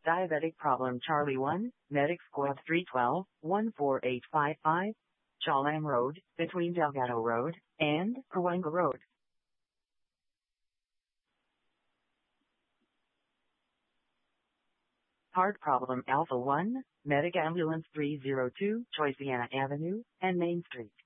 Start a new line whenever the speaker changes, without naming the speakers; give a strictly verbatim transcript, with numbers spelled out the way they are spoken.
Diabetic problem Charlie one, Medic Squad three twelve, one four eight five five, Chalam Road, between Delgado Road and Cahuenga Road. Heart problem Alpha one, Medic Ambulance three zero two, Choiciana Avenue and Main Street.